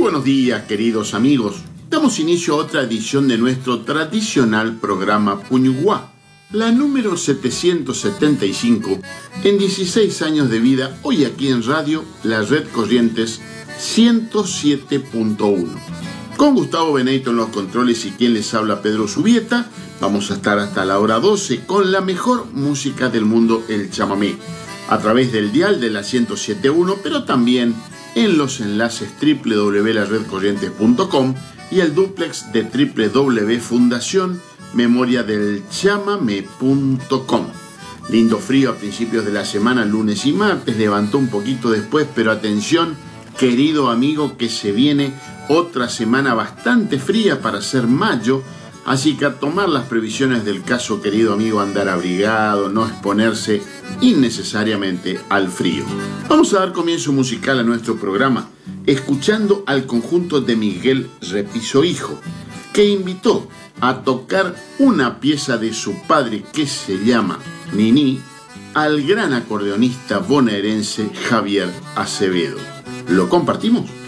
buenos días, queridos amigos. Damos inicio a otra edición de nuestro tradicional programa Puñuguá, la número 775, en 16 años de vida, hoy aquí en radio, la Red Corrientes 107.1. Con Gustavo Benedito en los controles y quien les habla, Pedro Subieta, vamos a estar hasta la hora 12 con la mejor música del mundo, el chamamé, a través del dial de la 107.1, pero también en los enlaces www.laredcorrientes.com y el duplex de www.memoriadelchamame.com. Lindo frío a principios de la semana, lunes y martes, levantó un poquito después, pero atención, querido amigo, que se viene otra semana bastante fría para ser mayo, así que a tomar las previsiones del caso, querido amigo, andar abrigado, no exponerse innecesariamente al frío. Vamos a dar comienzo musical a nuestro programa, escuchando al conjunto de Miguel Repiso Hijo, que invitó a tocar una pieza de su padre que se llama Niní, al gran acordeonista bonaerense Javier Acevedo. ¿Lo compartimos?